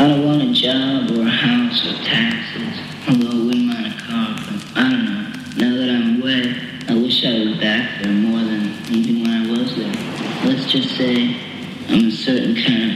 I don't want a job or a house or taxes, although I wouldn't mind a car, but I don't know. Now that I'm away, I wish I was back there more than even when I was there. Let's just say I'm a certain kind of